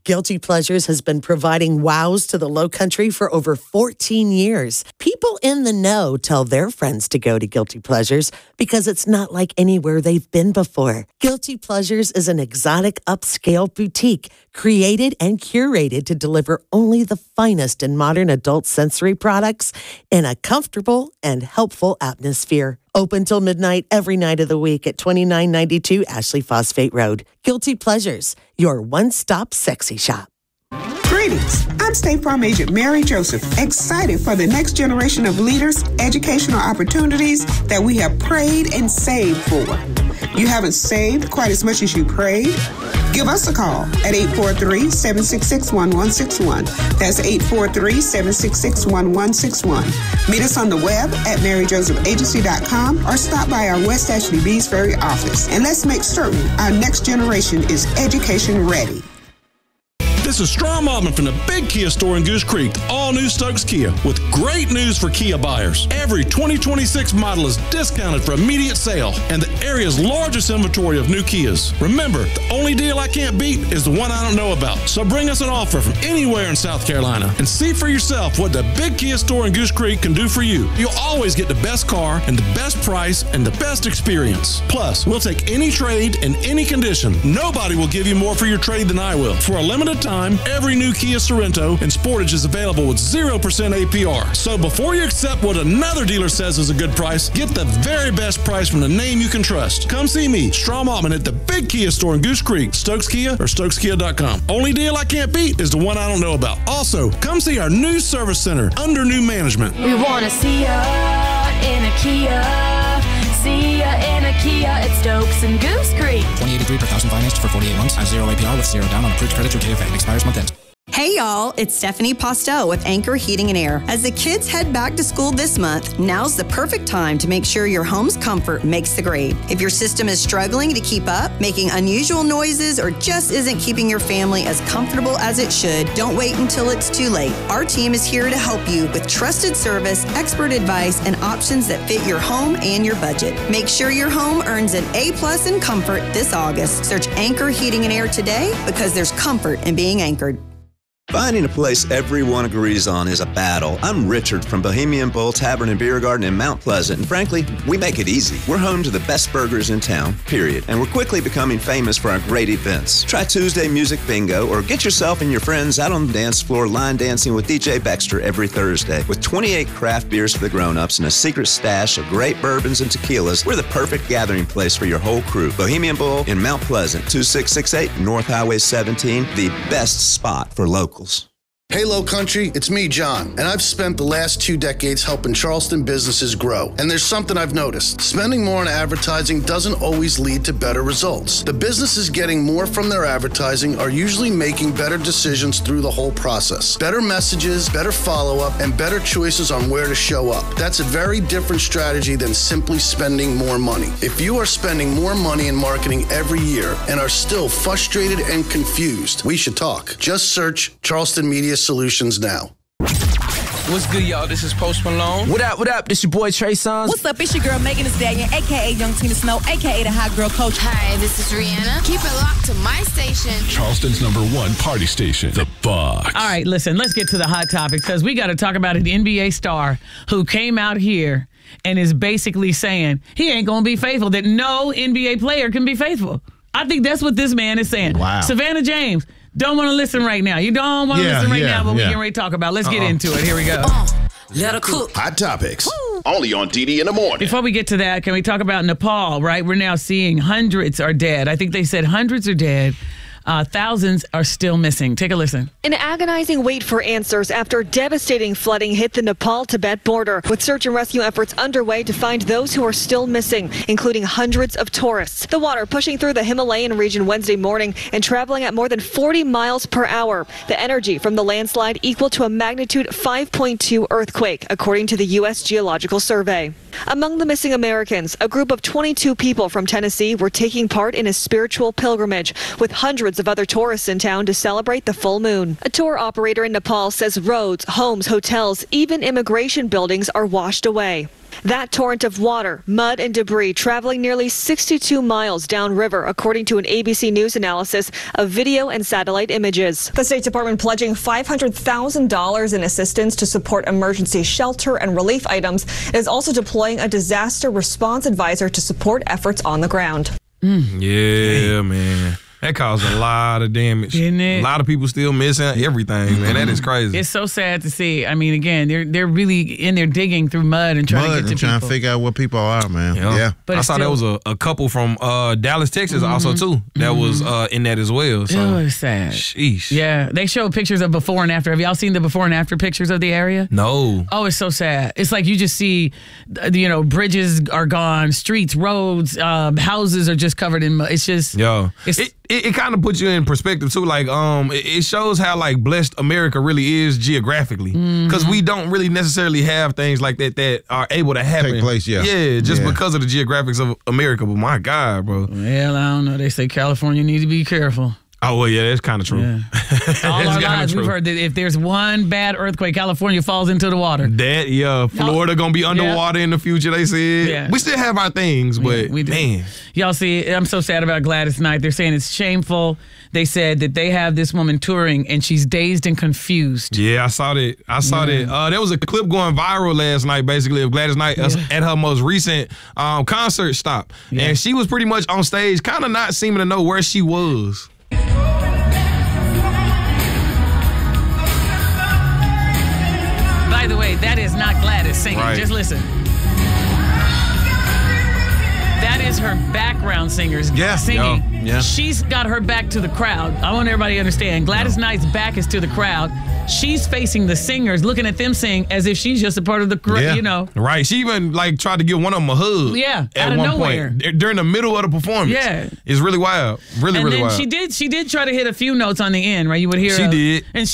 Guilty Pleasures has been providing wows to the Lowcountry for over 14 years. People in the know tell their friends to go to Guilty Pleasures because it's not like anywhere they've been before. Guilty Pleasures is an exotic upscale boutique created and curated to deliver only the finest in modern adult sensory products in a comfortable and helpful atmosphere. Open till midnight every night of the week at 2992 Ashley Phosphate Road. Guilty Pleasures, your one-stop sexy shop. Greetings. I'm State Farm Agent Mary Joseph, excited for the next generation of leaders, educational opportunities that we have prayed and saved for. You haven't saved quite as much as you prayed? Give us a call at 843-766-1161. That's 843-766-1161. Meet us on the web at maryjosephagency.com or stop by our West Ashley Bees Ferry office. And let's make certain our next generation is education ready. This is Strom Altman from the Big Kia store in Goose Creek, all new Stokes Kia, with great news for Kia buyers. Every 2026 model is discounted for immediate sale and the area's largest inventory of new Kias. Remember, the only deal I can't beat is the one I don't know about. So bring us an offer from anywhere in South Carolina and see for yourself what the Big Kia store in Goose Creek can do for you. You'll always get the best car and the best price and the best experience. Plus, we'll take any trade in any condition. Nobody will give you more for your trade than I will. For a limited time, every new Kia Sorento and Sportage is available with 0% APR. So before you accept what another dealer says is a good price, get the very best price from the name you can trust. Come see me, Strom Altman, at the Big Kia store in Goose Creek, Stokes Kia or StokesKia.com. Only deal I can't beat is the one I don't know about. Also, come see our new service center under new management. We want to see ya in a Kia. See ya in a Kia at Stokes and Goose Creek. 2083 per thousand financed for 48 months. Have 0 APR with 0 down on approved credit through TFA. Expires month end. Hey y'all, it's Stephanie Postel with Anchor Heating and Air. As the kids head back to school this month, now's the perfect time to make sure your home's comfort makes the grade. If your system is struggling to keep up, making unusual noises, or just isn't keeping your family as comfortable as it should, don't wait until it's too late. Our team is here to help you with trusted service, expert advice, and options that fit your home and your budget. Make sure your home earns an A+ in comfort this August. Search Anchor Heating and Air today because there's comfort in being anchored. Finding a place everyone agrees on is a battle. I'm Richard from Bohemian Bowl Tavern and Beer Garden in Mount Pleasant, and frankly, we make it easy. We're home to the best burgers in town, period, and we're quickly becoming famous for our great events. Try Tuesday Music Bingo, or get yourself and your friends out on the dance floor line dancing with DJ Baxter every Thursday. With 28 craft beers for the grown-ups and a secret stash of great bourbons and tequilas, we're the perfect gathering place for your whole crew. Bohemian Bowl in Mount Pleasant, 2668 North Highway 17, the best spot for locals. Hey, Low Country, it's me, John, and I've spent the last 2 decades helping Charleston businesses grow. And there's something I've noticed. Spending more on advertising doesn't always lead to better results. The businesses getting more from their advertising are usually making better decisions through the whole process. Better messages, better follow-up, and better choices on where to show up. That's a very different strategy than simply spending more money. If you are spending more money in marketing every year and are still frustrated and confused, we should talk. Just search Charleston Media Solutions now. What's good, y'all? This is Post Malone. What up, what up? This your boy, Trey Songz. What's up? It's your girl, Megan Thee Stallion, a.k.a. Young Tina Snow, a.k.a. the Hot Girl Coach. Hi, this is Rihanna. Keep it locked to my station. Charleston's #1 party station, The Box. All right, listen, let's get to the hot topic because we got to talk about an NBA star who came out here and is basically saying he ain't going to be faithful, that no NBA player can be faithful. I think that's what this man is saying. Wow. Savannah James, don't want to listen right now. You don't want to listen right now, but we can already talk about. Let's get into it. Here we go. Let her cook. Hot topics. Only on DD in the morning. Before we get to that, can we talk about Nepal, right? We're now seeing hundreds are dead. I think they said hundreds are dead. Thousands are still missing. Take a listen. An agonizing wait for answers after devastating flooding hit the Nepal-Tibet border, with search and rescue efforts underway to find those who are still missing, including hundreds of tourists. The water pushing through the Himalayan region Wednesday morning and traveling at more than 40 miles per hour. The energy from the landslide equal to a magnitude 5.2 earthquake, according to the U.S. Geological Survey. Among the missing Americans, a group of 22 people from Tennessee were taking part in a spiritual pilgrimage, with hundreds hundreds of other tourists in town to celebrate the full moon. A tour operator in Nepal says roads, homes, hotels, even immigration buildings are washed away. That torrent of water, mud, and debris traveling nearly 62 miles downriver, according to an ABC News analysis of video and satellite images. The State Department pledging $500,000 in assistance to support emergency shelter and relief items. It is also deploying a disaster response advisor to support efforts on the ground. Yeah, man. That caused a lot of damage. Isn't it? A lot of people still missing everything, man. That is crazy. It's so sad to see. I mean, again, they're really in there digging through mud and trying to get to trying people. to figure out where people are, man. Yeah. But I saw there was a couple from Dallas, Texas also, too, that was in that as well. So. Oh, it's sad. Sheesh. Yeah, they showed pictures of before and after. Have y'all seen the before and after pictures of the area? No. Oh, it's so sad. It's like you just see, bridges are gone, streets, roads, houses are just covered in mud. It's just... It kind of puts you in perspective too. Like, it shows how like blessed America really is geographically, because we don't really necessarily have things like that are able to happen. Take place, just because of the geographics of America. But my God, bro. Well, I don't know. They say California needs to be careful. Oh, well, yeah, that's kind of true. Yeah. All our lives, we've heard that if there's one bad earthquake, California falls into the water. Florida going to be underwater in the future, they said. Yeah. We still have our things, but we do. Man. Y'all see, I'm so sad about Gladys Knight. They're saying it's shameful. They said that they have this woman touring and she's dazed and confused. Yeah, I saw that. There was a clip going viral last night, basically, of Gladys Knight at her most recent concert stop. Yeah. And she was pretty much on stage, kind of not seeming to know where she was. By the way, that is not Gladys singing. Right. Just listen. That is her background singers singing. Yeah. She's got her back to the crowd. I want everybody to understand. Gladys Knight's back is to the crowd. She's facing the singers, looking at them sing as if she's just a part of the crowd, Right. She even tried to give one of them a hug. Yeah, at out of one nowhere. point during the middle of the performance. Yeah. It's really wild. Really and then wild. She did try to hit a few notes on the end, right? You would hear She did. And